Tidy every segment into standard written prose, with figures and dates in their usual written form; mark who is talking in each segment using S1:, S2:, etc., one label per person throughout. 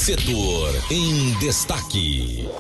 S1: Setor em destaque.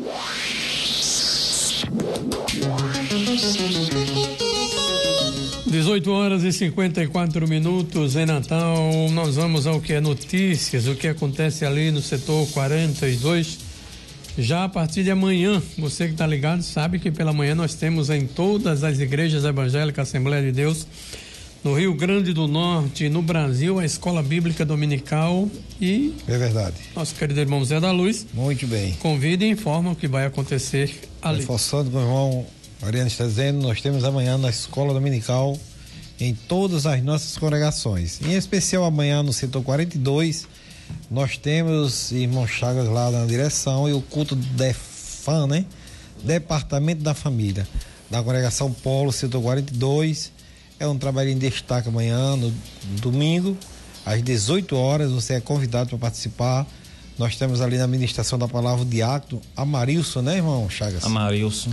S2: Dezoito horas e 54 minutos em Natal. Nós vamos ao que é notícias, o que acontece ali no setor 42. Já a partir de amanhã, você que está ligado sabe que pela manhã nós temos em todas as igrejas evangélicas Assembleia de Deus, no Rio Grande do Norte, no Brasil, a Escola Bíblica Dominical e...
S3: É verdade.
S2: Nosso querido irmão Zé da Luz.
S3: Muito bem.
S2: Convida e informa o que vai acontecer ali.
S3: Reforçando com o irmão Mariano está dizendo, nós temos amanhã na Escola Dominical em todas as nossas congregações. Em especial amanhã no setor 42, nós temos irmão Chagas lá na direção e o culto do DEFAM, né? Departamento da Família, da congregação Polo, setor 42. É um trabalho em destaque amanhã, no domingo, às 18 horas. Você é convidado para participar. Nós temos ali na ministração da palavra o diácono Amarilson, né, irmão Chagas?
S4: Amarilson.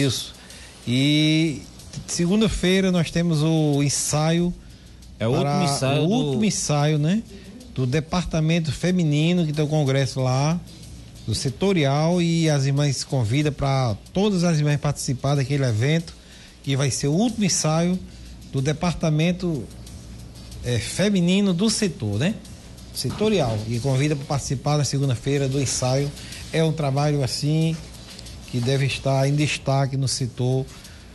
S3: E segunda-feira nós temos o ensaio.
S4: É o último
S3: ensaio, né? Do departamento feminino, que tem o congresso lá, do setorial, e as irmãs convidam para todas as irmãs participar daquele evento, que vai ser o último ensaio do departamento feminino do setor, né? Setorial, e convida para participar na segunda-feira do ensaio. É um trabalho assim que deve estar em destaque no setor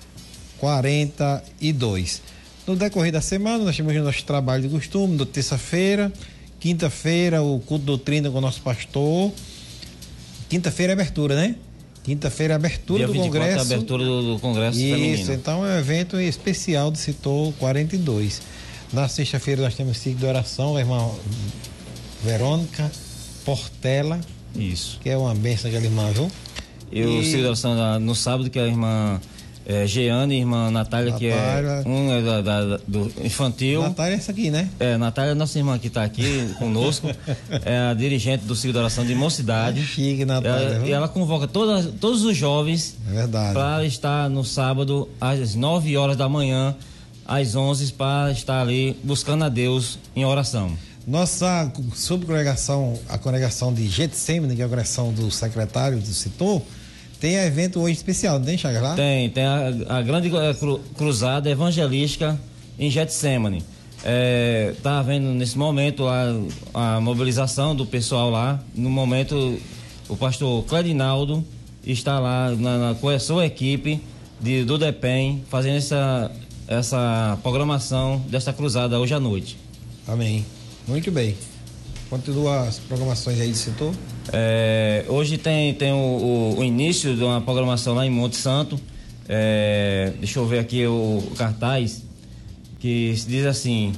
S3: 42. No decorrer da semana nós temos o nosso trabalho de costume, na terça-feira, quinta-feira o culto doutrina com o nosso pastor. Quinta-feira é abertura, né? Quinta-feira é abertura do congresso.
S4: Abertura do congresso feminino.
S3: Isso, então é um evento especial do setor 42. Na sexta-feira nós temos ciclo de oração, a irmã Verônica Portela.
S4: Isso.
S3: Que é uma bênção aquela irmã, viu?
S4: E o ciclo de oração no sábado, que é a irmã Jeane e a irmã Natália, que é do infantil.
S3: Natália é essa aqui, né?
S4: Natália é nossa irmã que está aqui conosco, é a dirigente do ciclo de oração de Mocidade.
S3: Chique, Natália.
S4: E ela convoca todos os jovens para estar no sábado às 9 horas da manhã, às 11, para estar ali buscando a Deus em oração.
S3: Nossa subcongregação, a congregação de Getsemane, que é a congregação do secretário do setor, tem evento hoje especial, não tem, Chagas, lá?
S4: Tem a grande cruzada evangelística em Getsemane. Tá havendo nesse momento a mobilização do pessoal lá. No momento, o pastor Cledinaldo está lá com a sua equipe do DEPEN fazendo essa programação desta cruzada hoje à noite.
S3: Amém. Muito bem. Continua as programações aí do setor?
S4: Hoje tem o início de uma programação lá em Monte Santo. Deixa eu ver aqui o cartaz, que diz assim: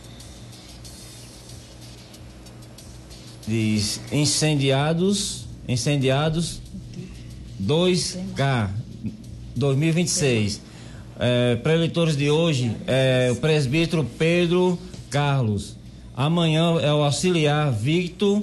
S4: diz incendiados 2K 2026. Preleitores de hoje o presbítero Pedro Carlos. Amanhã é o auxiliar Victor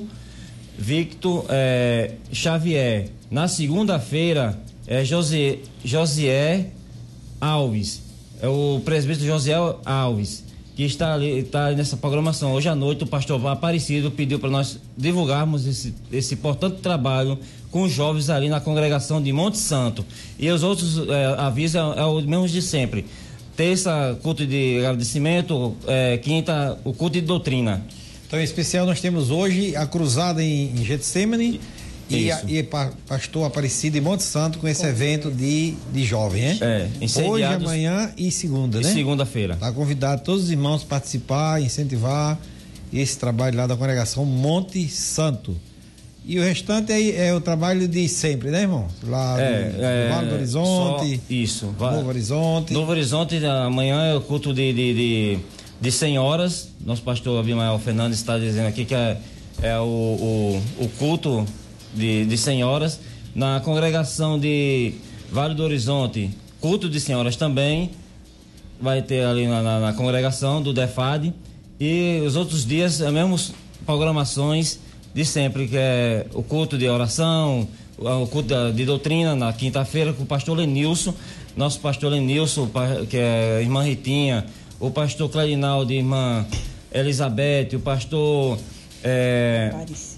S4: Xavier. Na segunda-feira é Josié Alves. É o presbítero José Alves, que está ali nessa programação. Hoje à noite o pastor Aparecido pediu para nós divulgarmos esse importante trabalho com os jovens ali na congregação de Monte Santo. E os outros avisos é o mesmo de sempre. Terça, culto de agradecimento, quinta, o culto de doutrina.
S3: Então, em especial, nós temos hoje a cruzada em Getsemane e pastor Aparecido em Monte Santo com esse evento de jovem, né? Hoje, amanhã e segunda, né?
S4: Segunda-feira.
S3: Está convidado todos os irmãos a participar, incentivar esse trabalho lá da congregação Monte Santo. E o restante é o trabalho de sempre, né, irmão? Lá do Vale do Horizonte.
S4: Isso.
S3: Novo Horizonte.
S4: Novo Horizonte, amanhã é o culto de 100 horas. Nosso pastor Abimael Fernandes está dizendo aqui que é o culto de 100 horas. Na congregação de Vale do Horizonte, culto de 100 horas também. Vai ter ali na congregação do DEFAD. E os outros dias, as mesmas programações de sempre, que é o culto de oração, o culto de doutrina na quinta-feira com o pastor Lenilson, nosso pastor Lenilson, que é a irmã Ritinha, o pastor Cledinaldo, irmã Elizabeth, o pastor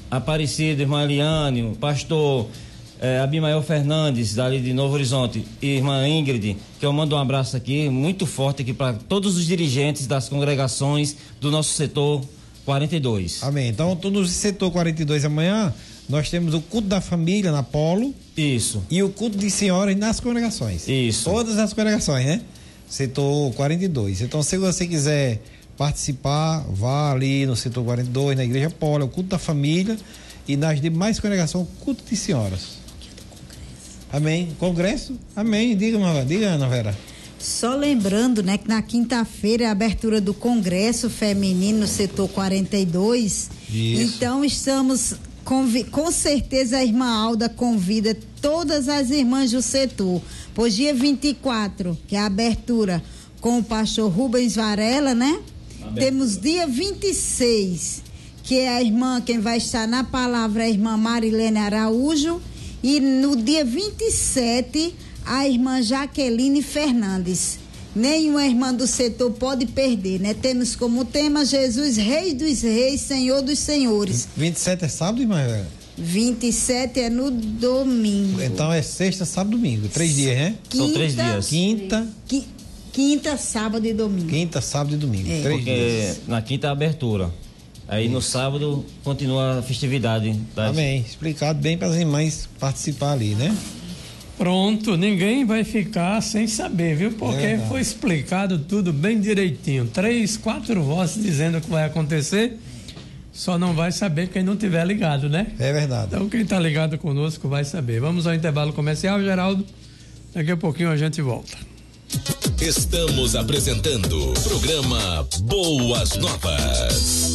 S4: Aparecida, irmã Eliane, o pastor Abimael Fernandes, dali de Novo Horizonte, e irmã Ingrid, que eu mando um abraço aqui, muito forte aqui para todos os dirigentes das congregações do nosso setor 42.
S3: Amém. Então, todos os setor 42 amanhã, nós temos o culto da família na Polo.
S4: Isso.
S3: E o culto de senhoras nas congregações.
S4: Isso.
S3: Todas as congregações, né? Setor 42. Então, se você quiser participar, vá ali no setor 42, na igreja Polo, o culto da família, e nas demais congregações, o culto de senhoras. Amém. Congresso? Amém. Diga, Ana Vera.
S5: Só lembrando, né, que na quinta-feira é a abertura do Congresso Feminino no setor 42. Isso. Então estamos, com certeza a irmã Alda convida todas as irmãs do setor. Pois dia 24, que é a abertura com o pastor Rubens Varela, né? Temos dia 26, que é a irmã, quem vai estar na palavra é a irmã Marilene Araújo. E no dia 27, a irmã Jaqueline Fernandes. Nenhuma irmã do setor pode perder, né? Temos como tema Jesus, Rei dos Reis, Senhor dos Senhores.
S3: 27 é sábado, irmã?
S5: 27 é no domingo.
S3: Então é sexta, sábado, domingo. 3 dias, né?
S4: São 3 dias.
S5: Quinta, sábado e domingo.
S3: Quinta, sábado e domingo. 3 dias.
S4: Na quinta é a abertura. Aí no sábado continua a festividade.
S3: Amém. Explicado bem para as irmãs participar ali, né?
S2: Pronto, ninguém vai ficar sem saber, viu? Porque foi explicado tudo bem direitinho. 3, 4 vozes dizendo o que vai acontecer, só não vai saber quem não tiver ligado, né?
S3: É verdade.
S2: Então quem está ligado conosco vai saber. Vamos ao intervalo comercial, Geraldo. Daqui a pouquinho a gente volta.
S1: Estamos apresentando o programa Boas Novas.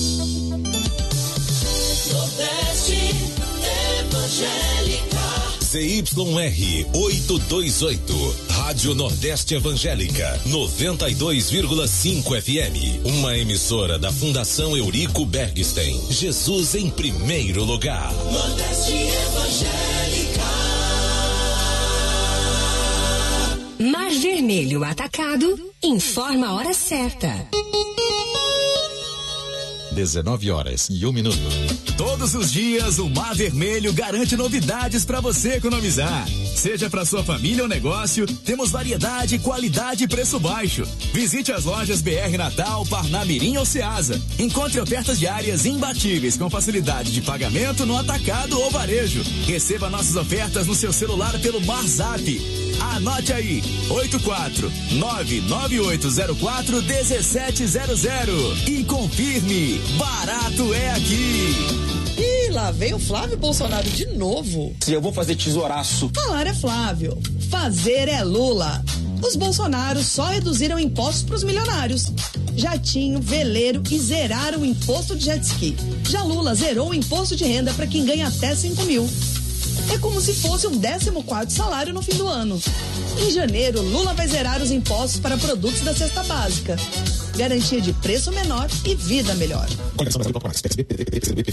S1: Nordeste Evangélica. CYR 828, Rádio Nordeste Evangélica, 92,5 FM. Uma emissora da Fundação Eurico Bergstein. Jesus em primeiro lugar. Nordeste Evangélica.
S6: Mar Vermelho Atacado informa a hora certa.
S1: 19h01.
S7: Todos os dias o Mar Vermelho garante novidades para você economizar. Seja para sua família ou negócio, temos variedade, qualidade e preço baixo. Visite as lojas BR Natal, Parnamirim ou Ceasa. Encontre ofertas diárias imbatíveis com facilidade de pagamento no atacado ou varejo. Receba nossas ofertas no seu celular pelo MarZap. Anote aí, 84998041700 e confirme, barato é aqui.
S8: Ih, lá vem o Flávio Bolsonaro de novo.
S9: Eu vou fazer tesouraço.
S8: Falar é Flávio, fazer é Lula. Os Bolsonaros só reduziram impostos para os milionários. Jatinho, veleiro e zeraram o imposto de jet ski. Já Lula zerou o imposto de renda para quem ganha até 5 mil. É como se fosse o 14º salário no fim do ano. Em janeiro, Lula vai zerar os impostos para produtos da cesta básica. Garantia de preço menor e vida melhor.